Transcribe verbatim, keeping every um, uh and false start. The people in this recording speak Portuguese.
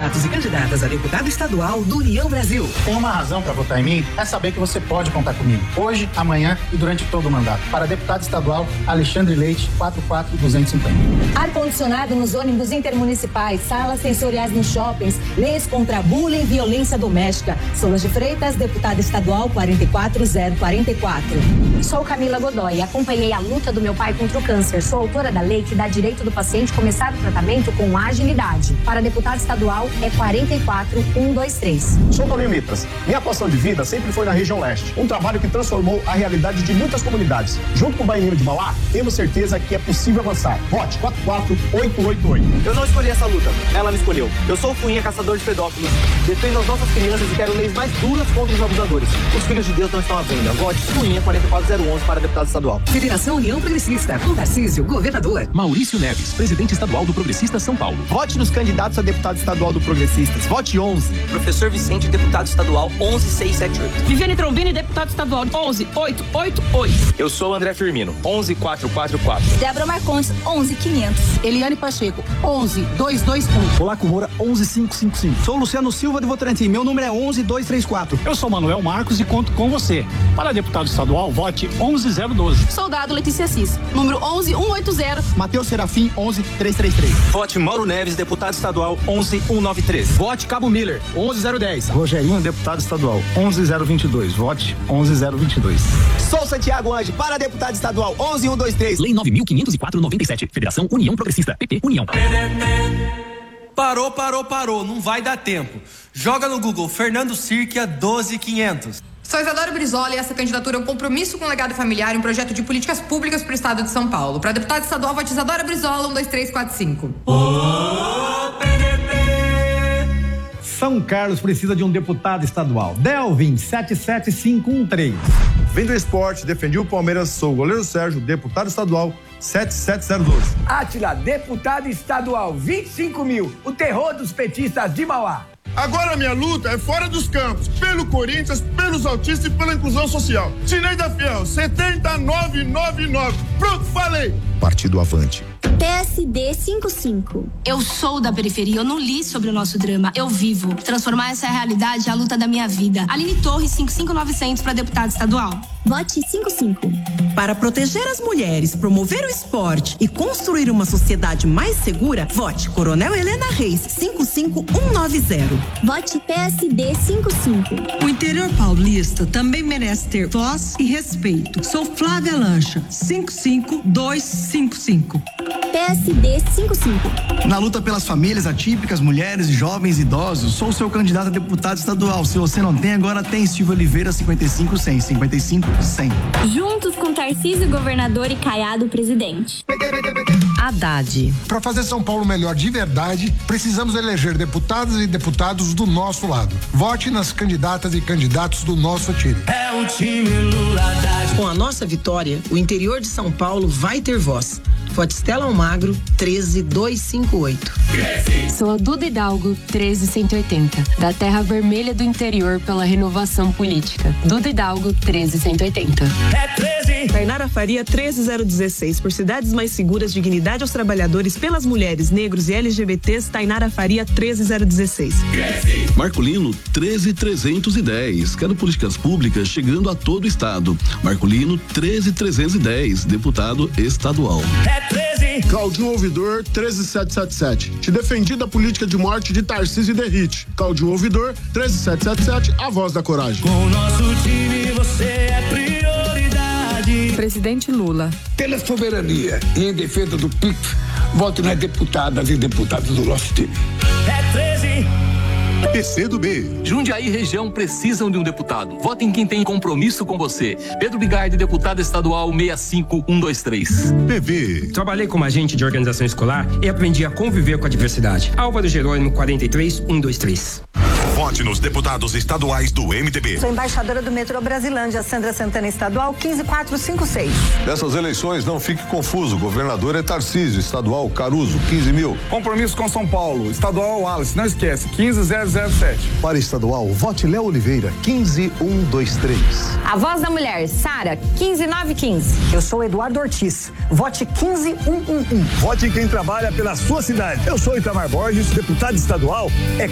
candidatos e candidatas a deputado estadual do União Brasil. Tem uma razão para votar em mim? É saber que você pode contar comigo. Hoje, amanhã e durante todo o mandato. Para deputado estadual, Alexandre Leite, quatro quatro duzentos e cinquenta. Ar-condicionado nos ônibus intermunicipais, salas sensoriais nos shoppings, leis contra bullying e violência doméstica. Solas de Freitas, deputada estadual quatro quatro zero quatro quatro. Sou Camila Godoy, acompanhei a luta do meu pai contra o câncer. Sou autora da lei que dá direito do paciente começar o tratamento com agilidade. Para deputado estadual é quatro quatro um dois três. Sou Toninho Mitras. Minha atuação de vida sempre foi na região leste. Um trabalho que transformou a realidade de muitas comunidades. Junto com o Baiano de Mauá, temos certeza que é possível avançar. Vote quatro quatro oito oito oito. Eu não escolhi essa luta, ela me escolheu. Eu sou o Cunha, caçador de pedófilos. Defendo as nossas crianças e quero leis mais duras contra os abusadores. Os filhos de Deus não estão à venda. Vote Cunha quatro quatro zero um um para deputado estadual. Federação União Progressista, com Tarcísio, governador. Maurício Neves, presidente estadual do Progressista São Paulo. Vote nos candidatos a deputado estadual do Progressistas. Vote onze. Professor Vicente, deputado estadual onze seis sete oito. Viviane Trombini, deputado estadual onze oito oito oito. Eu sou o André Firmino, onze quatro quatro quatro. Débora Marcondes, onze quinhentos. Eliane Pacheco, onze dois dois um. Polaco Moura, onze cinco cinco cinco. Sou Luciano Silva de Votorantim, meu número é onze dois três quatro. Eu sou Manuel Marcos e conto com você. Para deputado estadual, vote onze zero doze. Soldado Letícia Assis, número onze um oito zero. Matheus Serafim, onze três três três. Vote Mauro Neves, deputado estadual, onze um nove três. Vote Cabo Miller, onze zero dez. Rogerinho, deputado estadual, onze zero vinte e dois. Vote onze zero vinte e dois. Sou Santiago Ange, para deputado estadual, onze um dois três. Lei nove mil quinhentos e quatro, noventa e sete. Federação União Progressista. P P União. Parou, parou, parou. Não vai dar tempo. Joga no Google Fernando Sirkia doze quinhentos. Sou Isadora Brizola e essa candidatura é um compromisso com o legado familiar e um projeto de políticas públicas para o estado de São Paulo. Para deputado estadual, vote Isadora Brizola, um dois três quatro cinco. Oh, P D T. São Carlos precisa de um deputado estadual. Delvin, sete sete cinco um três. Vem do esporte, defendi o Palmeiras, sou o goleiro Sérgio, deputado estadual, sete sete zero dois. Átila, deputado estadual, vinte e cinco mil. O terror dos petistas de Mauá. Agora minha luta é fora dos campos, pelo Corinthians, pelos autistas e pela inclusão social. Sineida Fiel, setenta nove noventa e nove. Pronto, falei. Partido Avante. P S D cinquenta e cinco. Eu sou da periferia, eu não li sobre o nosso drama, eu vivo. Transformar essa realidade é a luta da minha vida. Aline Torres, cinco cinco nove zero zero para deputado estadual. Vote cinquenta e cinco. Para proteger as mulheres, promover o esporte e construir uma sociedade mais segura, vote Coronel Helena Reis, cinco cinco um nove zero. Vote P S D cinquenta e cinco. O interior paulista também merece ter voz e respeito. Sou Flávia Lancha, cinco cinco dois cinco cinco. P S D cinquenta e cinco. Na luta pelas famílias atípicas, mulheres, jovens e idosos, sou o seu candidato a deputado estadual. Se você não tem, agora tem. Silvio Oliveira, cinquenta e cinco cem. cinquenta e cinco cem. Juntos com Tarcísio, governador, e Caiado, presidente. Haddad. Para fazer São Paulo melhor de verdade, precisamos eleger deputadas e deputados do nosso lado. Vote nas candidatas e candidatos do nosso time. É o time Lula Haddad. Com a nossa vitória, o interior de São Paulo vai ter voz. Vote Stella Almagro, treze dois cinco oito. Sou a Duda Hidalgo, treze cento e oitenta, da Terra Vermelha do Interior pela Renovação Política. Duda Hidalgo, treze cento e oitenta. É treze. Tainara Faria, treze zero dezesseis. Por cidades mais seguras, dignidade aos trabalhadores, pelas mulheres, negros e L G B Ts, Tainara Faria, treze zero dezesseis. Marcolino, treze trezentos e dez. Quero políticas públicas chegando a todo o estado. Marcolino, treze trezentos e dez, deputado estadual. É treze. Claudinho Ouvidor, treze setecentos e setenta e sete. Te defendi da política de morte de Tarcísio e Derrite. Claudinho Ouvidor, treze setecentos e setenta e sete, a voz da coragem. Com o nosso time você é prioridade. Presidente Lula. Pela soberania e em defesa do P I C, vote nas deputadas e deputados do nosso time. É treze. P C do B. Jundiaí e região precisam de um deputado. Vote em quem tem compromisso com você. Pedro Bigardi, deputado estadual seis cinco um dois três. P V. Trabalhei como agente de organização escolar e aprendi a conviver com a diversidade. Álvaro Jerônimo, quarenta e três um dois três. Vote nos deputados estaduais do M D B. Sou embaixadora do metrô Brasilândia, Sandra Santana estadual, quinze quatro cinco seis. Nessas eleições, não fique confuso. O governador é Tarcísio, estadual Caruso, quinze mil. Compromisso com São Paulo, estadual Wallace, não esquece, quinze zero zero sete. Para estadual, vote Léo Oliveira, quinze um dois três. A voz da mulher, Sara, quinze nove quinze. Eu sou Eduardo Ortiz, vote quinze um um um. Vote em quem trabalha pela sua cidade. Eu sou Itamar Borges, deputado estadual, é